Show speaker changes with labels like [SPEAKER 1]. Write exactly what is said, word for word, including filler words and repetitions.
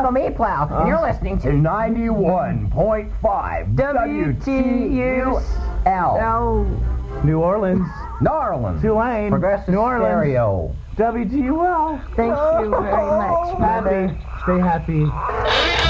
[SPEAKER 1] Follow me, Plow, and you're listening to
[SPEAKER 2] ninety-one point five W T U L.
[SPEAKER 3] New Orleans.
[SPEAKER 2] New Orleans.
[SPEAKER 3] Tulane.
[SPEAKER 2] Progressive
[SPEAKER 3] New Orleans.
[SPEAKER 2] Stereo.
[SPEAKER 3] W T U L.
[SPEAKER 1] Thank you very much, Mother.
[SPEAKER 3] Happy. Stay happy.